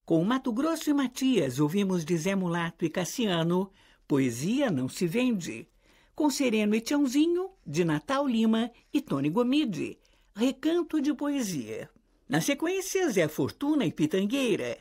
Com Mato Grosso e Matias, ouvimos de Zé Mulato e Cassiano, Poesia Não Se Vende. Com Sereno e Tiãozinho, de Natal Lima e Tony Gomide, Recanto de Poesia. Na sequência, Zé Fortuna e Pitangueira,